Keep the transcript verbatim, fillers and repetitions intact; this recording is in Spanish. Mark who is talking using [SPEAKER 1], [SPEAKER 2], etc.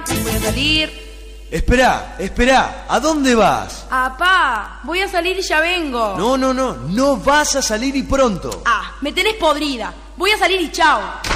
[SPEAKER 1] Hola, voy a salir.
[SPEAKER 2] Esperá, esperá, ¿a dónde vas?
[SPEAKER 1] Apá, voy a salir y ya vengo.
[SPEAKER 2] No, no, no, no vas a salir y pronto.
[SPEAKER 1] Ah, me tenés podrida. Voy a salir y chao.